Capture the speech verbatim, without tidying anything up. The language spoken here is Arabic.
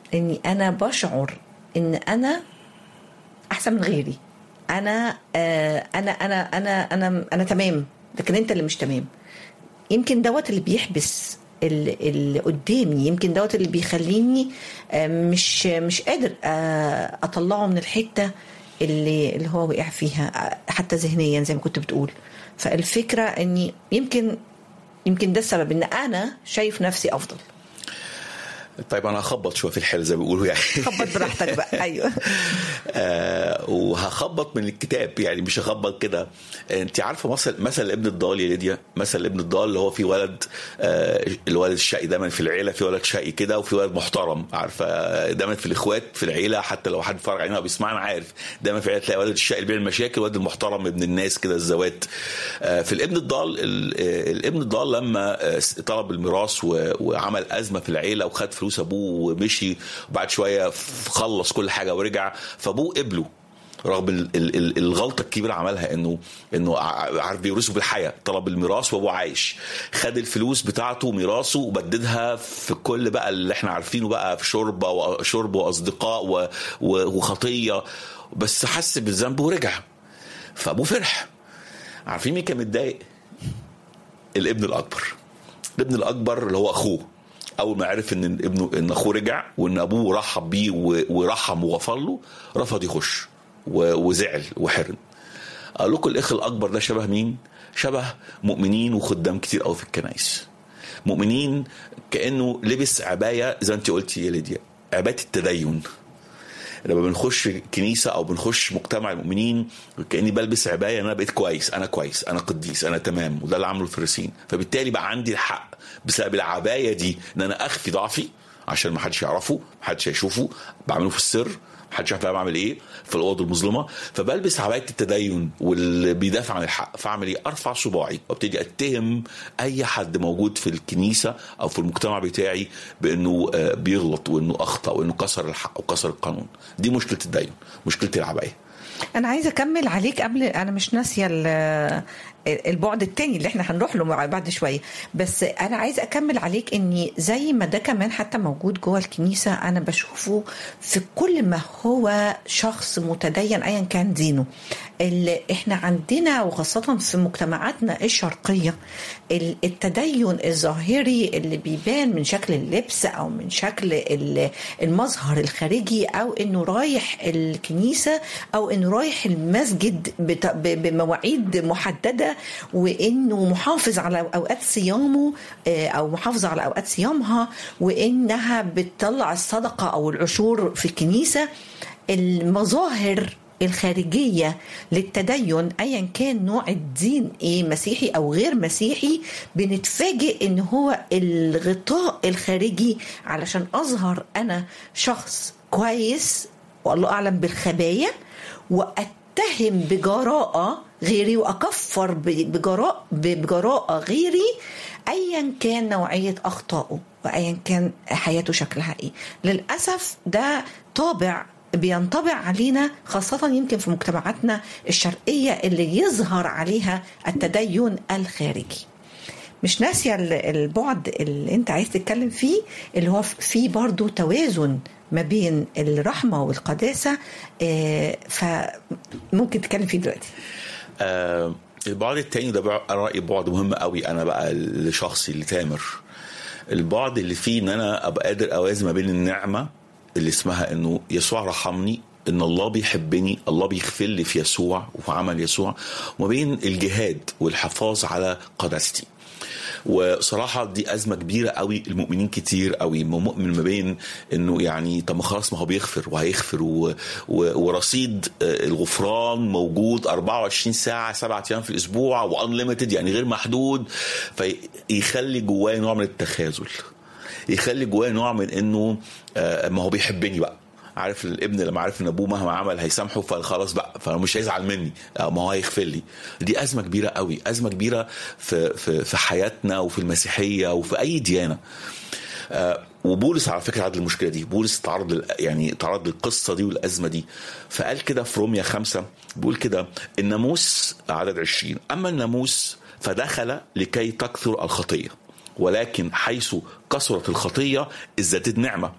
اني انا بشعر ان انا احسن من غيري، انا آه انا انا انا انا انا تمام، لكن انت اللي مش تمام. يمكن دوت اللي بيحبس اللي, اللي قدامي، يمكن دوت اللي بيخليني آه مش مش قادر آه اطلعه من الحته اللي اللي هو وقع فيها حتى ذهنيا زي ما كنت بتقول. فالفكره اني يمكن يمكن ده السبب ان انا شايف نفسي افضل. طيب انا هخبط شويه في الحل زي ما بيقولوا يعني. خبط براحتك بقى. ايوه. آه وهخبط من الكتاب يعني، مش هخبط كده. انت عارفه مثل مثل ابن الضال يا ليديا؟ مثل ابن الضال اللي هو في ولد، آه الولد الشقي دايما في العيله، في ولد شقي كده وفي ولد محترم. عارفه دايما في الاخوات في العيله، حتى لو حد اتفرج علينا وبيسمعنا عارف، دايما في العيله تلاقي ولد الشقي اللي بيعمل مشاكل، ولد المحترم ابن الناس كده الزوات. آه في الابن الضال، الابن الضال لما طلب الميراث وعمل ازمه في العيله وخد فلوس ابوه ومشي، وبعد شويه خلص كل حاجه ورجع، فابوه قبله رغم الغلطه الكبيره عملها، انه انه عارف بيورثه بالحياه. طلب الميراث وابوه عايش، خد الفلوس بتاعته ميراثه وبددها في كل بقى اللي احنا عارفينه بقى، في شرب وشرب واصدقاء وخطيه، بس حس بالذنب ورجع. فابوه فرح. عارفين مين كان متضايق؟ الابن الاكبر. الابن الاكبر اللي هو اخوه، اول ما عرف ان ابنه ان اخوه رجع وان ابوه رحب بيه ورحم وغفر له، رفض يخش وزعل وحرم. قال لكم الاخ الاكبر ده شبه مين؟ شبه مؤمنين وخدام كتير قوي في الكنائس. مؤمنين كانه لبس عبايه زي انت قلتي يا ليديا، عبايه التدين. لما بنخش كنيسه او بنخش مجتمع المؤمنين كاني بلبس عبايه، انا بقيت كويس، انا كويس، انا قديس، انا تمام، وده اللي عمله الفريسيين. فبالتالي بقى عندي الحق بسبب العبايه دي ان انا اخفي ضعفي عشان ما حدش يعرفه، ما حدش يشوفه، بعمله في السر، ما حدش يعرف انا بعمل ايه في الاوضه المظلمه. فبلبس عبايه التدين واللي بيدافع عن الحق. فاعمل ايه؟ ارفع صباعي وابتدي اتهم اي حد موجود في الكنيسه او في المجتمع بتاعي بانه بيغلط وانه اخطا وانه كسر الحق وكسر القانون. دي مشكله التدين، مشكله العبايه. انا عايزه اكمل عليك قبل، انا مش ناسيه البعد التاني اللي احنا هنروح له بعد شويه، بس انا عايزه اكمل عليك اني زي ما ده كمان حتى موجود جوه الكنيسه، انا بشوفه في كل ما هو شخص متدين ايا كان دينه. اللي احنا عندنا وخاصه في مجتمعاتنا الشرقيه، التدين الظاهري اللي بيبان من شكل اللبس او من شكل المظهر الخارجي، او انه رايح الكنيسه او انه رايح المسجد بمواعيد محدده، وانه محافظ على اوقات صيامه او محافظه على اوقات صيامها، وانها بتطلع الصدقه او العشور في الكنيسه. المظاهر الخارجية للتدين أيا كان نوع الدين إيه، مسيحي أو غير مسيحي، بنتفاجئ إن هو الغطاء الخارجي علشان أظهر أنا شخص كويس والله أعلم بالخبايا، وأتهم بجراءة غيري وأكفر بجراء بجراءة غيري أيا كان نوعية أخطائه وأيا كان حياته شكلها إيه. للأسف ده طابع بينطبع علينا، خاصة يمكن في مجتمعاتنا الشرقية اللي يظهر عليها التدين الخارجي. مش ناسية البعد اللي انت عايز تتكلم فيه، اللي هو فيه برضو توازن ما بين الرحمة والقداسة، فممكن تتكلم فيه دلوقتي. آه البعد التاني ده رأيي بعد مهم قوي أنا بقى لشخصي لتامر. البعد اللي فيه ان انا ابقى قادر اوازن ما بين النعمة اللي اسمها انه يسوع رحمني، ان الله بيحبني، الله بيغفر لي في يسوع وفي عمل يسوع، وما بين الجهاد والحفاظ على قداستي. وصراحة دي أزمة كبيرة قوي، المؤمنين كتير قوي مؤمن ما بين إنه يعني طب ما خلاص ما هو بيغفر وهيغفر و... و... ورصيد الغفران موجود أربعة وعشرين ساعة سبعة أيام في الأسبوع وأنليمتد يعني غير محدود، فيخلي جواه نوع من التخاذل، يخلي جواه نوع من إنه ما هو بيحبني بقى. عارف الابن لما عارف ان ابوه مهما عمل هيسامحه فخلاص بقى فمش هيزعل مني، ما هو هيغفر لي. دي ازمه كبيره قوي، ازمه كبيره في في في حياتنا وفي المسيحيه وفي اي ديانه. وبولس على فكره عدل المشكله دي، بولس تعرض يعني تعرض للقصه دي والازمه دي، فقال كده في روميا خمسة بيقول كده: الناموس عدد عشرين اما الناموس فدخل لكي تكثر الخطيه، ولكن حيث كثرت الخطيه ازدادت نعمه.